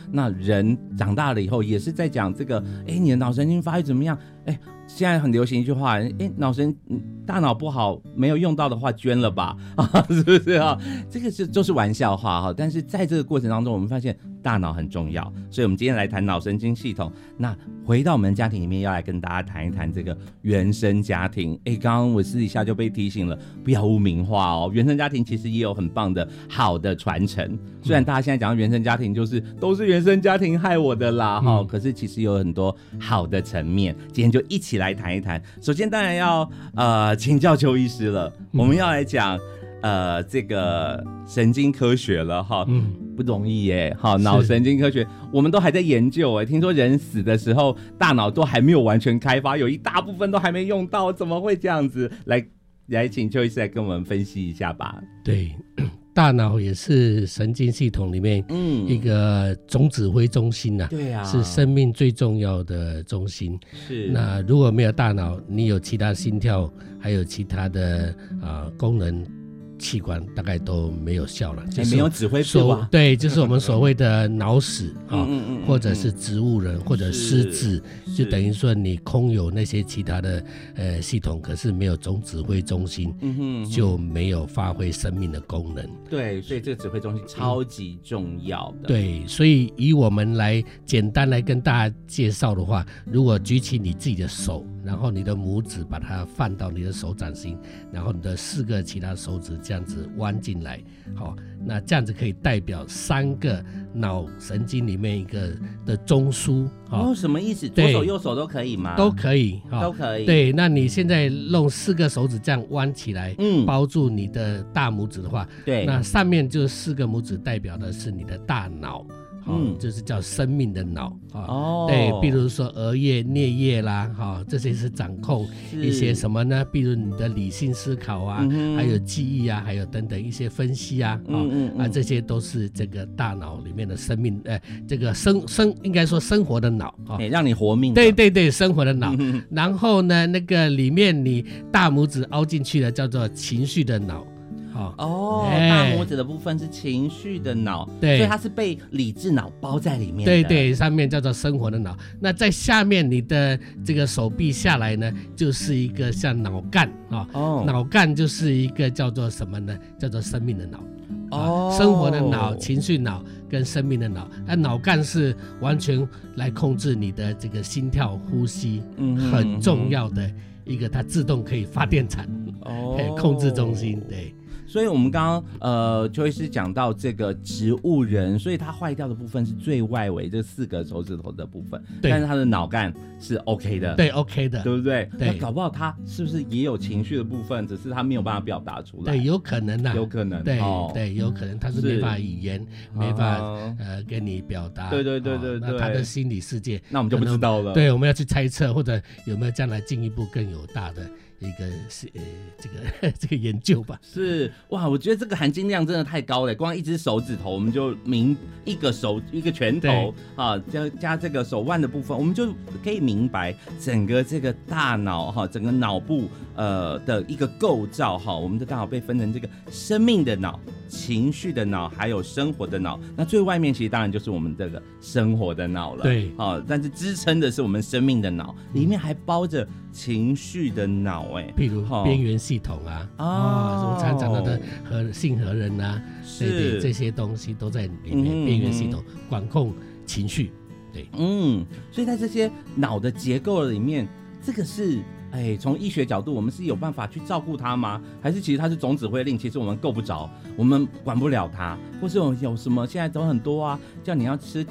那人长大了以后也是在讲这个，你的脑神经发育怎么样？现在很流行一句话，大脑不好没有用到的话捐了吧，是不是啊？这个就是玩笑话哈。但是在这个过程当中，我们发现大脑很重要，所以我们今天来谈脑神经系统。那回到我们家庭里面，要来跟大家谈一谈这个原生家庭。刚刚我私底下就被提醒了，不要污名化哦。原生家庭其实也有很棒的好的传承，虽然大家现在讲到原生家庭就是都是原生家庭害我的啦可是其实有很多好的层面，今天就一起来谈一谈。首先当然要请教邱医师了，我们要来讲这个神经科学了不容易耶脑神经科学我们都还在研究听说人死的时候大脑都还没有完全开发，有一大部分都还没用到，怎么会这样子？来请邱医师来跟我们分析一下吧。 对，大脑也是神经系统里面一个总指挥中心对啊，是生命最重要的中心。是，那如果没有大脑，你有其他心跳，还有其他的功能器官大概都没有效了， 没有指挥部啊。 对，就是我们所谓的脑死或者是植物人或者失智，就等于说你空有那些其他的系统，可是没有总指挥中心，就没有发挥生命的功能。 对，所以这个指挥中心超级重要的。 对，所以以我们来简单来跟大家介绍的话，如果举起你自己的手，然后你的拇指把它放到你的手掌心，然后你的4个其他手指这样子弯进来，那这样子可以代表3个脑神经里面一个的中枢。 什么意思？左手右手都可以吗？ 都可以， 都可以。 对，那你现在用4个手指这样弯起来，包住你的大拇指的话，对，那上面就4个拇指代表的是你的大脑。就是叫生命的脑对，比如说额叶、颞叶啦这些是掌控一些什么呢？比如你的理性思考啊，还有记忆啊，还有等等一些分析啊这些都是这个大脑里面的生命这个应该说生活的脑让你活命。 对对对，生活的脑然后呢，那个里面你大拇指凹进去的叫做情绪的脑。 大拇指的部分是情绪的脑，对，所以它是被理智脑包在里面的。 对对，上面叫做生活的脑。那在下面你的这个手臂下来呢，就是一个像脑干脑干就是一个叫做什么呢？叫做生命的脑。生活的脑、情绪脑跟生命的脑，脑干是完全来控制你的这个心跳、呼吸，很重要的一个，它自动可以发电厂，控制中心。对。 所以我们刚刚邱医师讲到这个植物人，所以他坏掉的部分是最外围这4个手指头的部分，但是他的脑干是 OK 的。 对 OK 的， 对不对？ 对， 那搞不好他是不是也有情绪的部分，只是他没有办法表达出来？ 对，有可能有可能。 对对，有可能他是没法语言，没法跟你表达。 对对对对对， 那他的心理世界， 那我们就不知道了。 对，我们要去猜测，或者有没有将来进一步更有大的一个这个研究吧。 是哇，我觉得这个含金量真的太高了，光一只手指头我们就一个拳头加这个手腕的部分，我们就可以明白整个这个大脑整个脑部的一个构造我们的大脑被分成这个生命的脑、情绪的脑还有生活的脑。那最外面其实当然就是我们这个生活的脑了，对但是支撑的是我们生命的脑，里面还包着情绪的脑譬如边缘系统什么常讲到的杏核仁对，这些东西都在里面。边缘系统管控情绪，对， 所以在这些脑的结构里面，这个是从医学角度我们是有办法去照顾它吗？还是其实它是总指挥令，其实我们够不着，我们管不了它？或是有什么现在都很多叫你要吃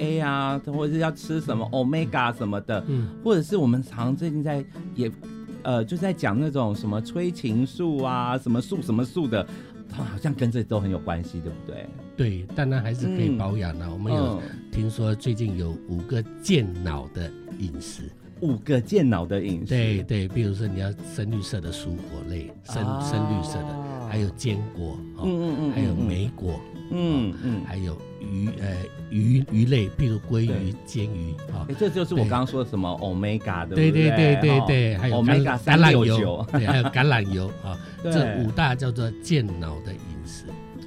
DHA 或者是要吃什么 Omega 什么的，或者是我们常最近也就在讲那种什么催情素什么素什么素的，好像跟这都很有关系，对不对？ 对，当然还是可以保养我们有听说最近有5个健脑的饮食。 5个健脑的饮食， 对对，比如说你要深绿色的蔬果类，深绿色的，还有坚果，还有莓果，还有鱼类，譬如鲑鱼、煎鱼， 这就是我刚刚说的什么 Omega 的， 对对对对对，还有 Omega 橄榄油， 369， 对，还有橄榄油这5大叫做健脑的饮食。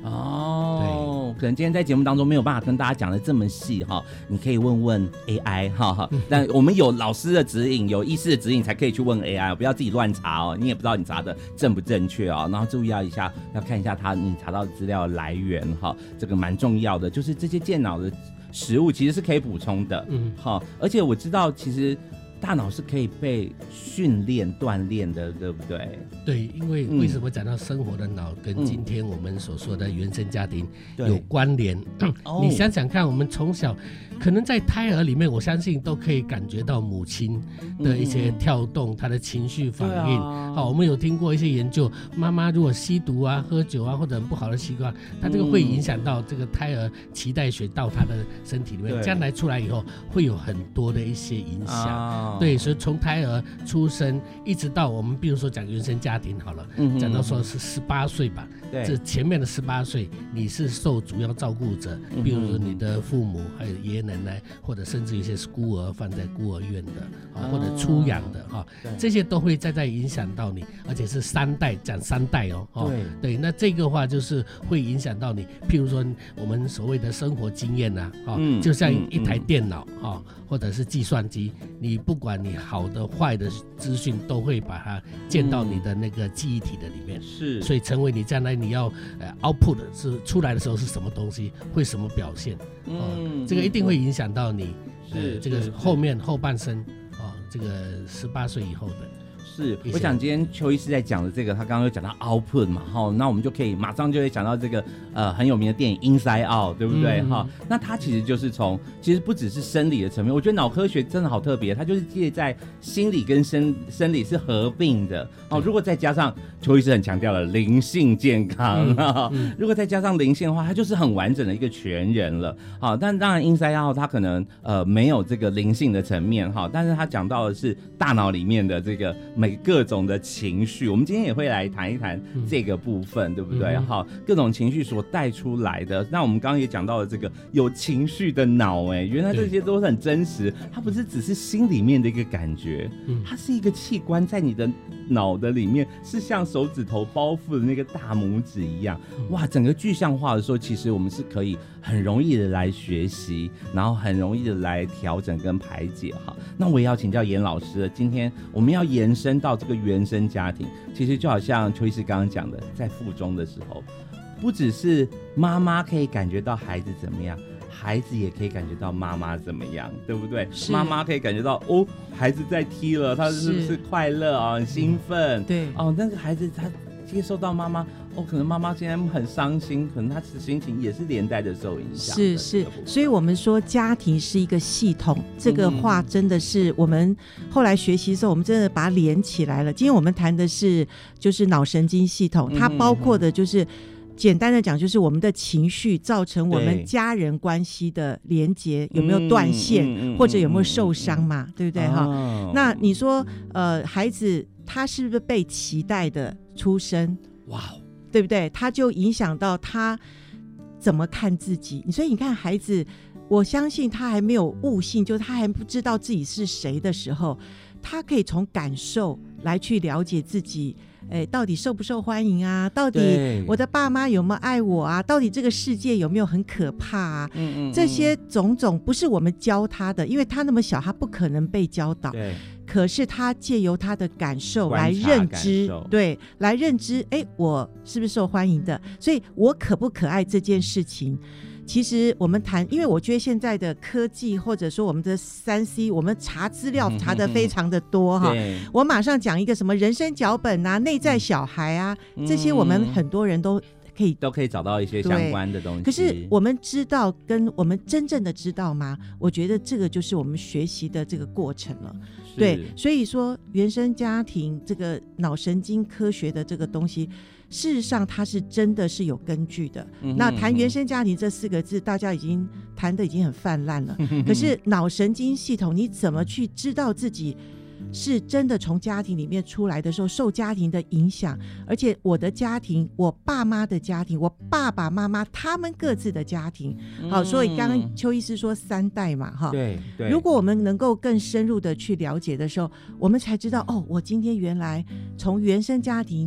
哦，可能今天在节目当中没有办法跟大家讲的这么细哈，你可以问问 AI 哈，但我们有老师的指引，有医师的指引才可以去问 AI， 不要自己乱查哦，你也不知道你查的正不正确哦，然后注意一下，要看一下你查到的资料来源哈，这个蛮重要的，就是这些健脑的食物其实是可以补充的，好，而且我知道其实大脑是可以被训练锻炼的，对不对？ 对，因为为什么讲到生活的脑跟今天我们所说的原生家庭有关联？你想想看，我们从小可能在胎儿里面，我相信都可以感觉到母亲的一些跳动，她的情绪反应。好，我们有听过一些研究，妈妈如果吸毒啊、喝酒啊或者很不好的习惯，她这个会影响到这个胎儿脐带血到她的身体里面，将来出来以后会有很多的一些影响。对，所以从胎儿出生一直到我们比如说讲原生家庭好了，讲到说是18岁吧，这前面的18岁你是受主要照顾者，比如说你的父母还有爷爷奶奶，或者甚至一些是孤儿放在孤儿院的或者出养的这些都会再影响到你，而且是3代，讲3代对，那这个话就是会影响到你，譬如说我们所谓的生活经验啊，就像一台电脑或者是计算机，你不管你好的坏的资讯都会把它建到你的那个记忆体的里面， 是， 所以成为你将来你要output 是出来的时候是什么东西，会什么表现，这个一定会影响到你这个后半生这个18岁以后的。 是，我想今天邱医师在讲的这个，他刚刚有讲到 output 嘛，那我们就可以马上就会想到这个很有名的电影 Inside Out， 对不对？那它其实就是其实不只是生理的层面，我觉得脑科学真的好特别，它就是介在心理跟生理是合并的。如果再加上邱医师很强调了灵性健康，如果再加上灵性的话，它就是很完整的一个全人了。但当然 Inside Out 它可能没有这个灵性的层面，但是它讲到的是大脑里面的这个各种的情绪，我们今天也会来谈一谈这个部分，对不对？各种情绪所带出来的。那我们刚刚也讲到了这个有情绪的脑，原来这些都是很真实，它不是只是心里面的一个感觉，它是一个器官在你的脑的里面，是像手指头包覆的那个大拇指一样。哇，整个具象化的时候，其实我们是可以很容易的来学习，然后很容易的来调整跟排解。那我也要请教严老师了，今天我们要延伸到这个原生家庭，其实就好像邱医师刚刚讲的，在腹中的时候，不只是妈妈可以感觉到孩子怎么样，孩子也可以感觉到妈妈怎么样，对不对？妈妈可以感觉到孩子在踢了，他是不是快乐很兴奋？ 对那个孩子他接受到妈妈可能妈妈今天很伤心，可能他的心情也是连带的受影响。 是，所以我们说家庭是一个系统，这个话真的是我们后来学习的时候，我们真的把它连起来了。今天我们谈的是就是脑神经系统，它包括的就是简单的讲，就是我们的情绪造成我们家人关系的连结有没有断线，或者有没有受伤嘛，对不对？那你说孩子他是不是被期待的出生？哇，对不对？他就影响到他怎么看自己。所以你看孩子，我相信他还没有悟性，就是他还不知道自己是谁的时候，他可以从感受来去了解自己，到底受不受欢迎啊？到底我的爸妈有没有爱我啊？到底这个世界有没有很可怕啊？这些种种不是我们教他的，因为他那么小，他不可能被教导。对，可是他借由他的感受来认知，对，来认知，我是不是受欢迎的？所以我可不可爱这件事情。其实我们谈，因为我觉得现在的科技或者说我们的3C， 我们查资料查得非常的多我马上讲一个什么人生脚本啊、内在小孩啊，这些我们很多人都可以找到一些相关的东西。 可是我们知道跟我们真正的知道吗？我觉得这个就是我们学习的这个过程了。对，所以说原生家庭这个脑神经科学的这个东西，事实上它是真的是有根据的。那谈原生家庭这4个字，大家已经谈得已经很泛滥了。可是脑神经系统，你怎么去知道自己是真的从家庭里面出来的时候受家庭的影响？而且我的家庭，我爸妈的家庭，我爸爸妈妈他们各自的家庭，好，所以刚刚邱医师说3代嘛， 对， 如果我们能够更深入的去了解的时候，我们才知道我今天原来从原生家庭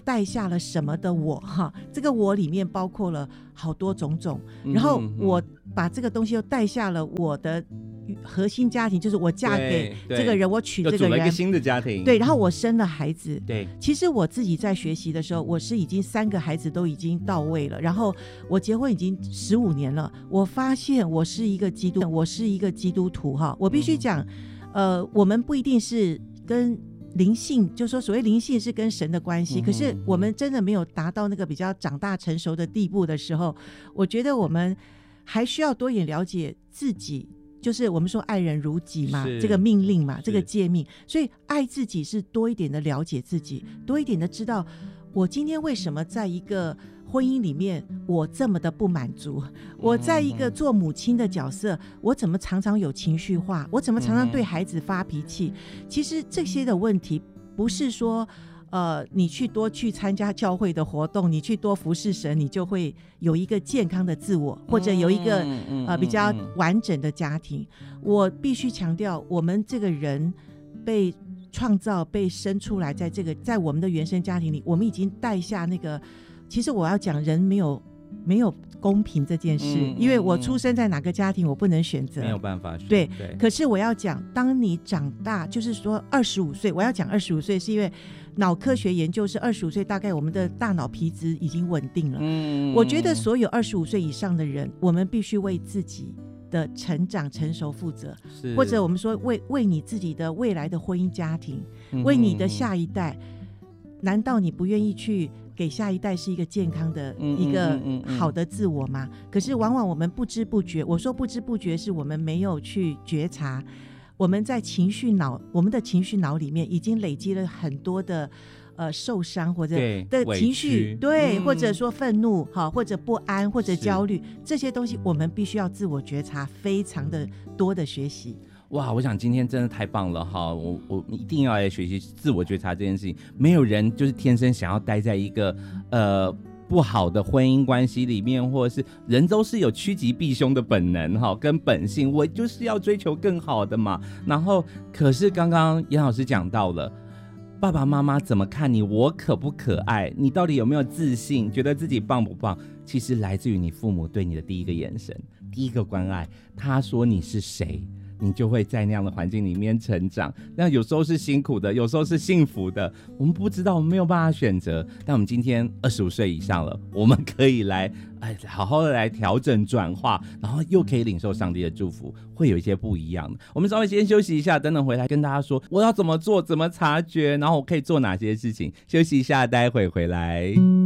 带下了什么的我哈，这个我里面包括了好多种种，然后我把这个东西又带下了我的核心家庭，就是我嫁给这个人，我娶这个人， 组了一个新的家庭， 对，然后我生了孩子， 对。 其实我自己在学习的时候，我是已经3个孩子都已经到位了，然后我结婚已经15年了，我发现我是一个基督徒哈，我必须讲，我们不一定是跟灵性，就是说所谓灵性是跟神的关系，可是我们真的没有达到那个比较长大成熟的地步的时候，我觉得我们还需要多一点了解自己，就是我们说爱人如己嘛，这个命令嘛，这个诫命，所以爱自己是多一点的了解自己，多一点的知道我今天为什么在一个婚姻里面我这么的不满足，我在一个做母亲的角色，我怎么常常有情绪化，我怎么常常对孩子发脾气，其实这些的问题不是说你多去参加教会的活动，你去多服侍神，你就会有一个健康的自我，或者有一个比较完整的家庭。我必须强调，我们这个人被创造、被生出来，在我们的原生家庭里，我们已经带下那个。其实我要讲，人没有公平这件事，因为我出生在哪个家庭，我不能选择， 没有办法选。 对，可是我要讲，当你长大，就是说25岁，我要讲25岁，是因为脑科学研究是25岁，大概我们的大脑皮质已经稳定了。我觉得所有25岁以上的人，我们必须为自己的成长成熟负责，或者我们说为你自己的未来的婚姻家庭，为你的下一代，难道你不愿意去给下一代是一个健康的一个好的自我吗？可是往往我们不知不觉，我说不知不觉是我们没有去觉察，我们在我们的情绪脑里面已经累积了很多的受伤或者的情绪，对，或者说愤怒或者不安或者焦虑，这些东西我们必须要自我觉察，非常的多的学习。 哇，我想今天真的太棒了哈！我一定要来学习自我觉察这件事情。没有人就是天生想要待在一个不好的婚姻关系里面，或者是人都是有趋吉避凶的本能哈，跟本性，我就是要追求更好的嘛。然后，可是刚刚严老师讲到了，爸爸妈妈怎么看你，我可不可爱，你到底有没有自信，觉得自己棒不棒，其实来自于你父母对你的第一个眼神，第一个关爱。他说你是谁，你就会在那样的环境里面成长。那有时候是辛苦的，有时候是幸福的，我们不知道，我们没有办法选择。但我们今天25岁以上了，我们可以来好好的来调整转化，然后又可以领受上帝的祝福，会有一些不一样的。我们稍微先休息一下，等等回来跟大家说我要怎么做，怎么察觉，然后我可以做哪些事情。休息一下，待会回来。